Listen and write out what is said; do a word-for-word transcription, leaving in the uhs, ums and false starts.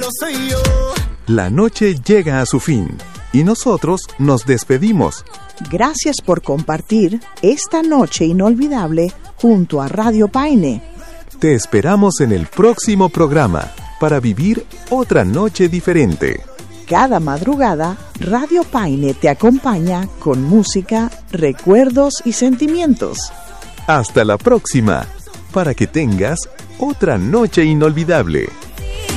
malo soy yo. La noche llega a su fin y nosotros nos despedimos. Gracias por compartir esta noche inolvidable junto a Radio Paine. Te esperamos en el próximo programa para vivir otra noche diferente. Cada madrugada, Radio Paine te acompaña con música, recuerdos y sentimientos. Hasta la próxima, para que tengas otra noche inolvidable.